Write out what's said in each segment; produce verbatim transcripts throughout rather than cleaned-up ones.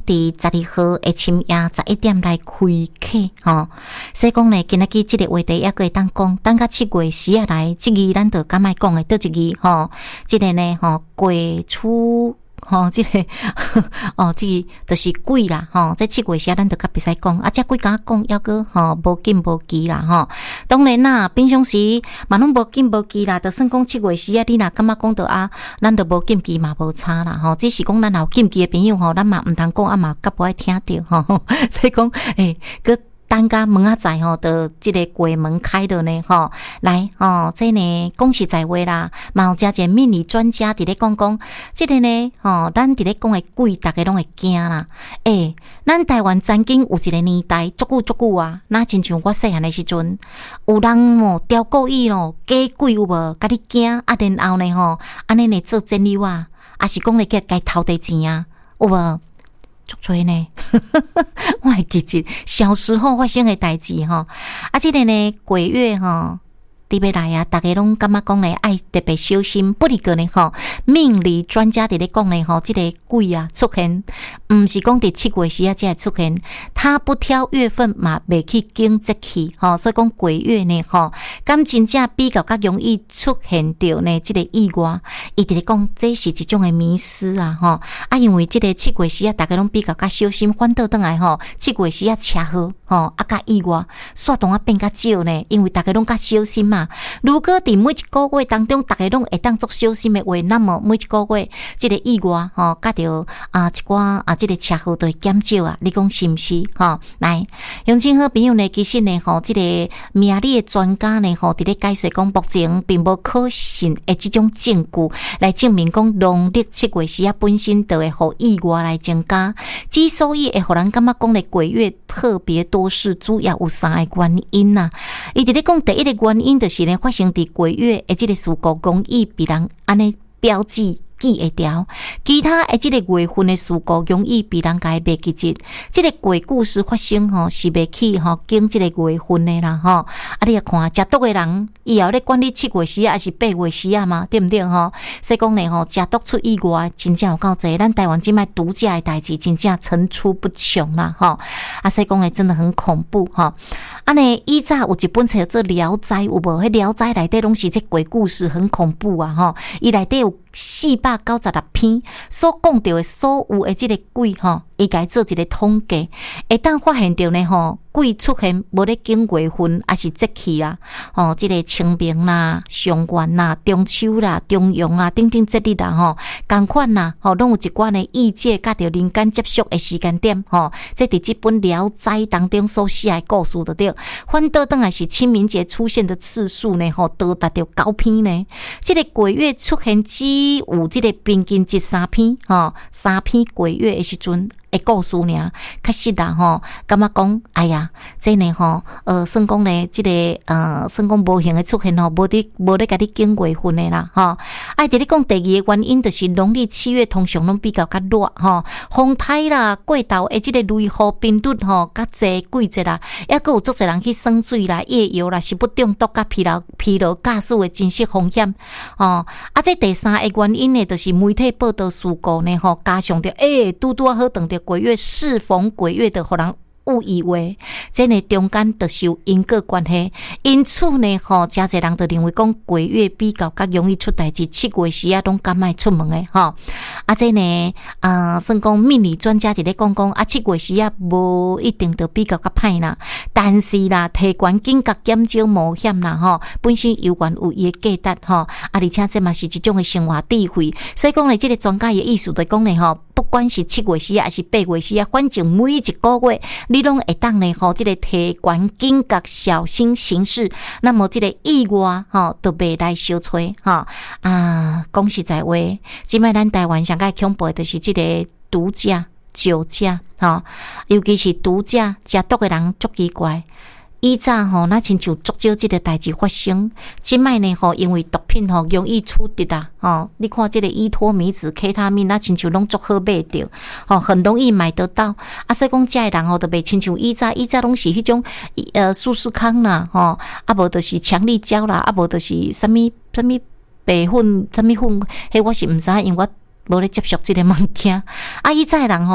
伫十二号的深夜十一点来开课吼。所以讲呢，今仔日即个话题还阁会当讲，等到七月时啊来，即字咱就敢莫讲的，倒一字吼，即个呢吼鬼出。吼，即、這個哦，即、這個就是鬼啦，吼，在七月時咱就較袂使講，啊，遮鬼甲講，抑個吼無緊無急啦，吼。當然啦，平常時嘛攏無緊無急啦，就算講七月時啊，你若感覺講到啊，咱就無緊急嘛無差啦，吼。只是講咱有緊急的朋友吼，咱嘛毋通講啊嘛，較無愛聽着吼。所以講，誒，個。等甲門仔載吼，就即個櫃門開着呢吼，來吼，這呢講實在話啦，嘛有誠濟命理專家佇咧講講，即個呢吼，咱佇咧講的鬼，大家攏會驚啦。誒，咱台灣曾經有一個年代，足久足久啊，那親像我細漢的時陣，有人吼調故意咯，假鬼有無？甲你驚啊，然後呢吼，安尼呢做真理啊，還是講咧計該偷地錢啊，有無？足多呢，我會記住小時候發生的代志吼，啊，即個呢鬼月吼。佇要來啊，大家攏感覺講咧愛特別小心。不哩個呢吼，命理專家佇咧講咧吼，即個鬼啊出現，毋是講佇七月時啊才會出現，他不挑月份嘛，袂去經節氣吼，所以講鬼月呢吼，咁真正比較較容易出現着呢即個意外。伊佇咧講，這是一種嘅迷思啊吼，啊因為即個七月時啊，大家攏比較較小心，反倒轉來吼，七月時啊車禍吼，啊較意外，煞動啊變較少呢，因為大家攏較小心嘛。如果佇每一個月當中，大家攏會當作小心的話，那麼每一個月即個意外吼，甲着啊一寡啊即個車禍都會減少啊。你講是毋是吼？來，鄉親好朋友呢，其實呢吼，即個命理的專家呢吼，佇咧解說講，目前並無可信的即種證據來證明講農曆七月時啊本身就會互意外來增加。之所以會互人感覺講咧鬼月特別多事，主要有三個原因啊。伊佇咧講第一個原因就是呢，發生佇鬼月的即個事故容易被人安尼標記記會掉，其他的即個月份的事故容易被人家袂記住。即個鬼故事發生吼是袂去吼經即個月份的啦吼。啊，你啊看食毒的人以後咧管你七月時啊還是八月時啊嘛，對毋對吼？所以講呢吼，食毒出意外，真正有夠濟。咱台灣即擺毒駕的代志真正層出不窮啦吼。啊，所以講呢真的很恐怖吼。啊呢，以前有一本冊做《聊齋》，有無？迄《聊齋》內底攏是即鬼故事，很恐怖啊吼。伊內底有四百九十六篇，所講到的所有的即個鬼吼，伊家做一個統計，會當發現到呢吼。鬼出現無咧經月份，還是節氣啦，吼、哦，即、這個清明啦、上元啦、中秋啦、重陽啦，等等節日啦，吼，同款啦，吼，攏有一寡呢意界甲着人間接觸的時間點，吼、哦，即佇這本《聊齋》當中所寫的故事就對。反倒當然是清明節出現的次數呢，吼，多達到九篇呢。即、這個鬼月出現只有即個平均一三篇，吼、哦，三篇鬼月的時陣。誒，故事呢，確實啦，吼，感覺講，哎呀，這呢，吼，呃，算講呢，這個，呃，算講無形的出現吼，無啲無咧甲你經月份的啦，吼。啊，這裡講第二個原因，就是農曆七月通常攏比較較熱，吼，風颱啦，過頭誒，這個雷雨頻率吼，較濟季節啦，抑閣有足濟人去耍水啦、夜遊啦，食不中毒甲疲勞、疲勞駕駛的真實風險，哦。啊，這第三個原因呢，就是媒體報道事故呢，吼，加上着，誒，拄拄好等着。鬼月適逢鬼月的，互人誤以為這呢中間就是有因果關係，因此呢，吼，真儕人就認為講鬼月比較較容易出代志，七月時啊，攏敢賣出門的吼。啊，這呢，啊、呃，算講命理專家佇咧講講，啊，七月時啊，無一定就比較較歹啦，但是啦，提懸警覺減少冒險啦，吼，本身有緣有伊的價值，吼，啊，而且這嘛是一種嘅生活智慧，所以講呢，這個專家嘅意思就講呢，吼。不管是七月時啊，還是八月時啊，反正每一個月你攏會當呢吼，這個提懸警覺小心行事，那麼這個意外吼都袂來小吹吼啊。講實在話，即擺咱台灣上界恐怖的就是這個毒駕、酒駕吼，尤其是毒駕食毒的人足奇怪。以前吼，那親像足少即個代志發生。即擺呢吼，因為毒品吼容易出敵啦，吼，你看即個依托米子、K 他命，那親像攏足好買着，吼，很容易買得到。啊，所以講遮個人吼，就袂親像以前，以前攏是迄種呃舒適康啦，吼，啊無就是強力膠啦，啊無就是啥物啥物白粉、啥物粉，迄我是毋知，因為我無咧接觸即個物件。啊，以前人吼。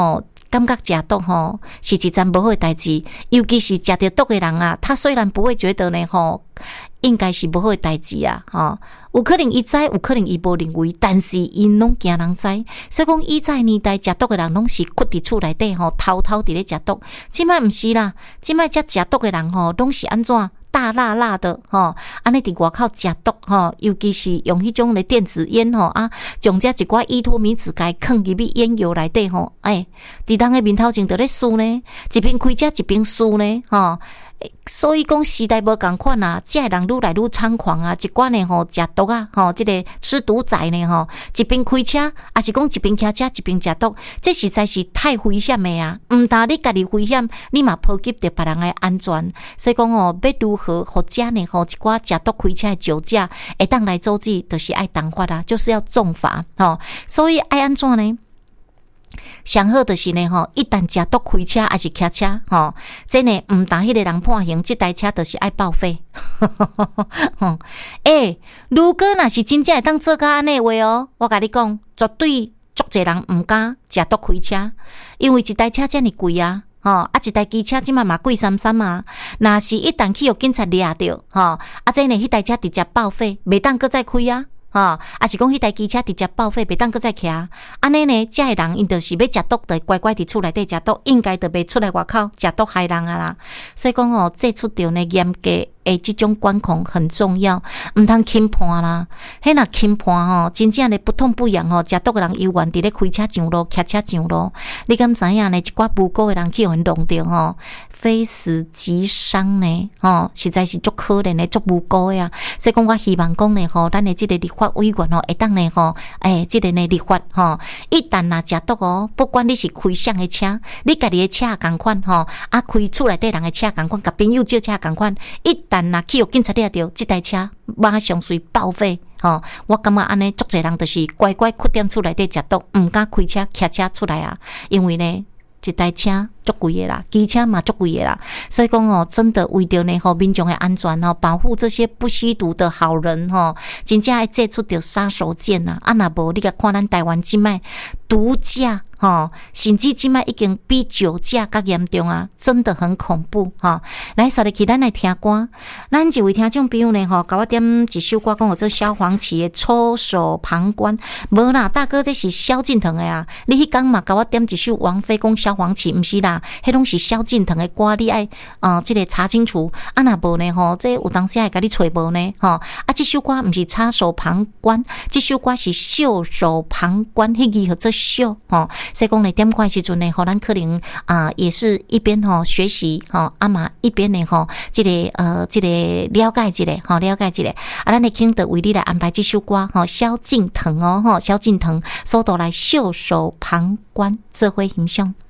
感觉食毒吼是一件无好的代志，尤其是食着毒的人啊，他虽然不会觉得呢吼，应该是无好的代志啊，吼，有可能伊知，有可能伊无认为，但是因拢惊人知，所以讲以前年代食毒的人拢是屈伫厝内底吼，偷偷伫咧食毒。即摆毋是啦，即摆遮食毒的人吼，拢是安怎？大辣辣的吼，安尼伫外口食毒吼，尤其是用迄种咧电子烟吼啊，将遮一寡依托米子甲放入去烟油内底吼，哎，伫人诶面头前就咧输呢，一边开遮一边输呢，吼。所以讲时代无共款啊，遮诶人愈来愈猖狂啊，一寡呢吼食毒啊，吼，即、這个吃毒仔呢吼，一边开车，还是讲一边骑车一边食毒，这实在是太危险诶啊！毋但你家己危险，你嘛波及着别人诶安全。所以讲哦，要如何互遮呢吼一寡食毒开车诶酒驾，会当来阻止，就是爱重罚啊，就是要重罚吼。所以爱安怎呢？上好就是呢吼，一旦食毒开车还是骑车吼，真诶毋但迄个人判刑，即台车就是爱报废。吼，诶，如果若是真正会当做甲安尼话哦，我甲你讲，绝对足侪人毋敢食毒开车，因为一台车遮尔贵啊。吼、哦，啊，一台机车即嘛嘛贵三三啊！若是一旦去互警察抓着，吼、哦，啊，这呢，迄台车直接报废，袂当搁再开啊！吼、哦，啊是讲迄台机车直接报废，袂当搁再骑。安尼呢，遮个人因就是要食毒，就乖乖伫厝内底食毒，应该就袂出来外口食毒害人啊啦。所以讲哦，这出着呢严格诶，即种管控很重要，毋通轻判啦。迄若轻判吼，真正咧不痛不痒吼，食毒诶人犹原伫咧开车上路、骑车上路。你敢知影呢？一寡无辜诶人去互因弄着吼，非死即伤呢，吼，实在是足可怜诶，足无辜诶啊。所以讲，我希望讲呢吼，咱诶即个立法委员吼，会当呢吼，诶，即个呢立法吼，一旦若食毒哦，不管你是开啥诶车，你家己诶车共款吼，啊开厝内底人诶车共款，甲朋友借车共款，一旦但若去互警察抓着，即台车马上随报废。吼、哦，我感觉安尼足侪人就是乖乖屈踮厝内底食毒，毋敢开车骑车出来啊。因为呢，一台车足贵诶啦，机车嘛足贵诶啦。所以讲哦，真的为着呢吼民众诶安全哦，保护这些不吸毒的好人吼、哦，真正爱祭出着杀手锏呐。啊，若无你甲看咱台湾即卖毒驾。吼，甚至即摆已经比酒驾较严重啊，真的很恐怖哈！来，稍日起咱来听歌，咱一位听众朋友呢吼，甲我点一首歌，讲有做萧煌奇的《袖手旁观》，无啦，大哥这是萧敬腾的啊！你迄天嘛甲我点一首王菲讲萧煌奇，毋是啦，迄拢是萧敬腾的歌，你爱呃，即、這个查清楚。啊，若无呢吼，这有当时会甲你找无呢吼。啊，这首歌毋是插手旁观，这首歌是袖手旁观，迄字号做袖吼。所以讲呢，点歌时阵呢，吼，咱可能啊、呃，也是一边吼学习吼，啊嘛一边呢吼，这个呃，这个了解一下，吼了解一下。啊，咱来听的为你来安排这首歌，吼，萧敬腾哦，吼，萧敬腾，所带来袖手旁观，这回形象。